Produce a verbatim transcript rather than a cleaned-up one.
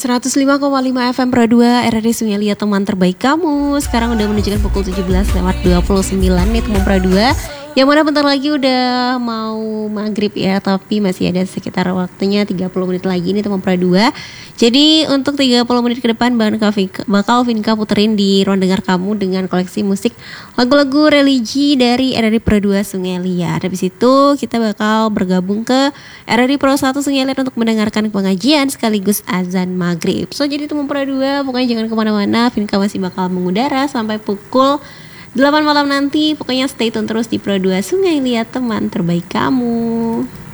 seratus lima koma lima F M Pro dua R R I Sungai Liat, teman terbaik kamu. Sekarang udah menunjukkan pukul tujuh belas lewat dua puluh sembilan nih teman Pro dua. Yang mana bentar lagi udah mau maghrib ya, tapi masih ada sekitar waktunya tiga puluh menit lagi nih teman Pro dua. Jadi untuk tiga puluh menit ke depan bakal Vinka puterin di ruang dengar kamu dengan koleksi musik lagu-lagu religi dari R R I Pro dua Sungai Liat. Habis itu kita bakal bergabung ke R R I Pro satu Sungai Liat untuk mendengarkan pengajian sekaligus azan maghrib. So jadi teman Pro dua, pokoknya jangan kemana-mana, Vinka masih bakal mengudara sampai pukul delapan malam nanti. Pokoknya stay tune terus di Pro dua Sungai Liat, teman terbaik kamu.